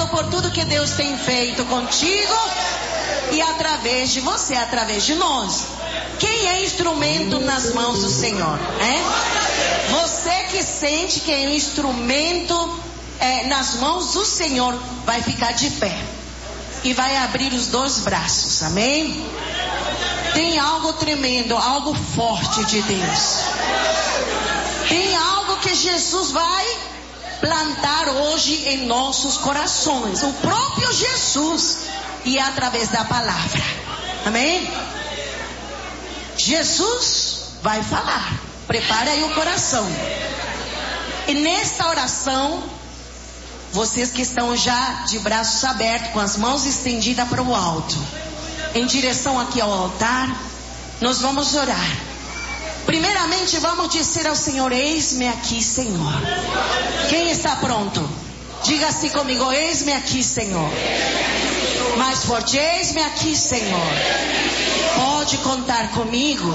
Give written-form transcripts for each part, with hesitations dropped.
Obrigado por tudo que Deus tem feito contigo e através de você, através de nós. Quem é instrumento nas mãos do Senhor? Você que sente que é um instrumento nas mãos do Senhor, vai ficar de pé e vai abrir os dois braços, amém? Tem algo tremendo, algo forte de Deus. Tem algo que Jesus vai plantar hoje em nossos corações. O próprio Jesus, e através da palavra, amém? Jesus vai falar. Prepare aí o coração. E nesta oração, vocês que estão já de braços abertos, com as mãos estendidas para o alto, em direção aqui ao altar, nós vamos orar. Primeiramente vamos dizer ao Senhor: eis-me aqui, Senhor. Quem está pronto? Diga assim comigo: eis-me aqui, Senhor. Mais forte: eis-me aqui, Senhor. Pode contar comigo.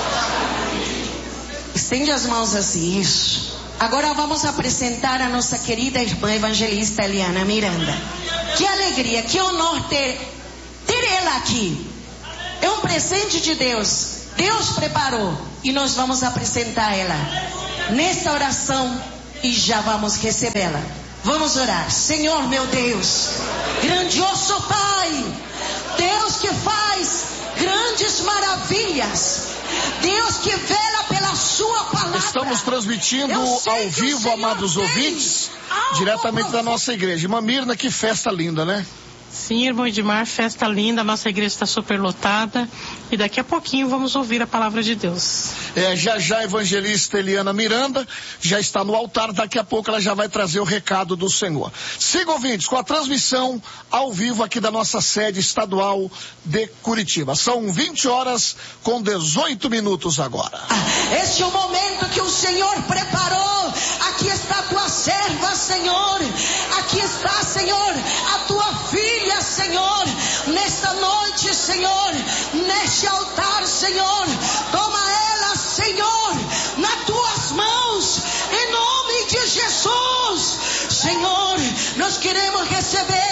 Estende as mãos assim, isso. Agora vamos apresentar a nossa querida irmã evangelista Eliana Miranda. Que alegria, que honor ter ela aqui. É um presente de Deus. Deus preparou e nós vamos apresentar ela nesta oração e já vamos recebê-la. Vamos orar. Senhor meu Deus, grandioso Pai, Deus que faz grandes maravilhas, Deus que vela pela sua palavra. Estamos transmitindo ao vivo, amados ouvintes, diretamente da nossa igreja. Irmã Mirna, que festa linda, né? Sim, irmão Edmar, festa linda, nossa igreja está super lotada e daqui a pouquinho vamos ouvir a palavra de Deus. Já a evangelista Eliana Miranda já está no altar, daqui a pouco ela já vai trazer o recado do Senhor. Siga, ouvintes, com a transmissão ao vivo aqui da nossa sede estadual de Curitiba. São 20 horas com 18 minutos agora. Este é o momento que o Senhor preparou. Aqui está a tua serva, Senhor. Aqui está, Senhor, a tua filha, Senhor. Nesta noite, Senhor, neste altar, Senhor, toma ela, Senhor, nas tuas mãos, em nome de Jesus. Senhor, nós queremos receber